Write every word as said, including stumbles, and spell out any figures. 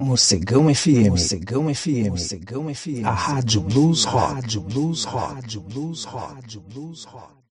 Morcegão F M, Morcegão F M, Morcegão F M, a Rádio Blues Rock, Rádio Blues Rock, Rádio Blues Rock, Rádio Blues Rock.